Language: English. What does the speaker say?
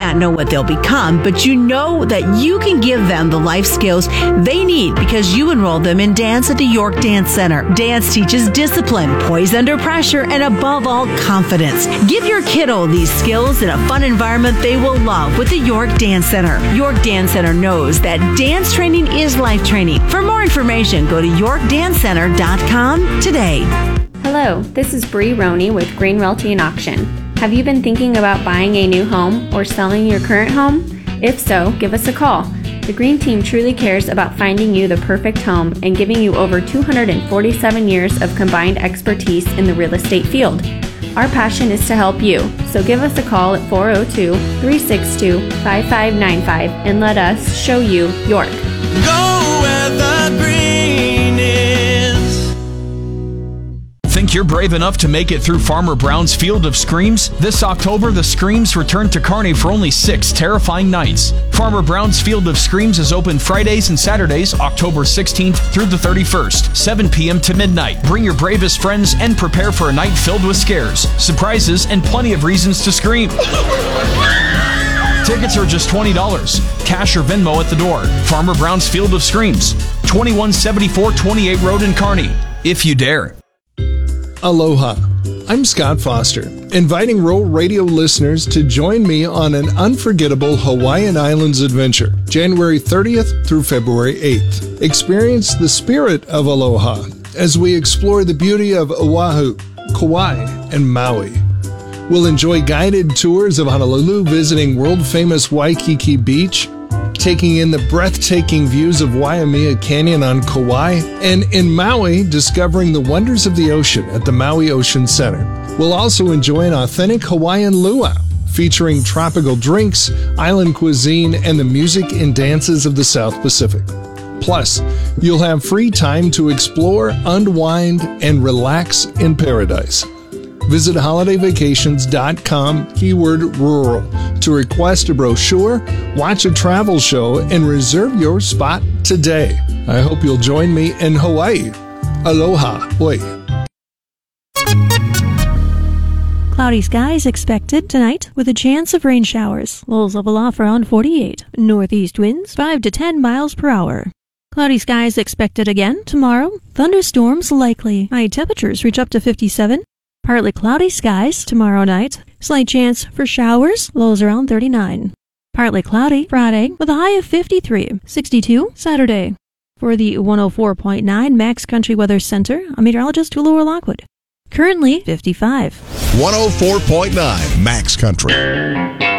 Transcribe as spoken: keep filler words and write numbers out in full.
not know what they'll become, but you know that you can give them the life skills they need because you enrolled them in dance at the York Dance Center. Dance teaches discipline, poise under pressure, and above all, confidence. Give your kiddo these skills in a fun environment they will love with the York Dance Center. York Dance Center knows that dance training is life training. For more information, go to york dance center dot com today. Hello, this is Bree Roney with Green Realty and Auction. Have you been thinking about buying a new home or selling your current home? If so, give us a call. The Green Team truly cares about finding you the perfect home and giving you over two hundred forty-seven years of combined expertise in the real estate field. Our passion is to help you, so give us a call at four oh two, three six two, five five nine five and let us show you York. Go where the green is. Think you're brave enough to make it through Farmer Brown's Field of Screams? This October, the Screams return to Kearney for only six terrifying nights. Farmer Brown's Field of Screams is open Fridays and Saturdays, October sixteenth through the thirty-first, seven p.m. to midnight. Bring your bravest friends and prepare for a night filled with scares, surprises, and plenty of reasons to scream. Tickets are just twenty dollars. Cash or Venmo at the door. Farmer Brown's Field of Screams, twenty-one seventy-four twenty-eight Road in Kearney. If you dare. Aloha. I'm Scott Foster, inviting Roll Radio listeners to join me on an unforgettable Hawaiian Islands adventure, January thirtieth through February eighth. Experience the spirit of aloha as we explore the beauty of Oahu, Kauai, and Maui. We'll enjoy guided tours of Honolulu, visiting world-famous Waikiki Beach, taking in the breathtaking views of Waimea Canyon on Kauai, and in Maui, discovering the wonders of the ocean at the Maui Ocean Center. We'll also enjoy an authentic Hawaiian luau, featuring tropical drinks, island cuisine, and the music and dances of the South Pacific. Plus, you'll have free time to explore, unwind, and relax in paradise. Visit holiday vacations dot com, keyword rural, to request a brochure, watch a travel show, and reserve your spot today. I hope you'll join me in Hawaii. Aloha. Oi. Cloudy skies expected tonight with a chance of rain showers. Lows level off around forty-eight. Northeast winds five to ten miles per hour. Cloudy skies expected again tomorrow. Thunderstorms likely. High temperatures reach up to fifty-seven. Partly cloudy skies tomorrow night. Slight chance for showers. Lows around thirty-nine. Partly cloudy Friday with a high of fifty-three. sixty-two Saturday. For the one oh four point nine Max Country Weather Center, I'm meteorologist Laura Lockwood. Currently fifty-five. one oh four point nine Max Country.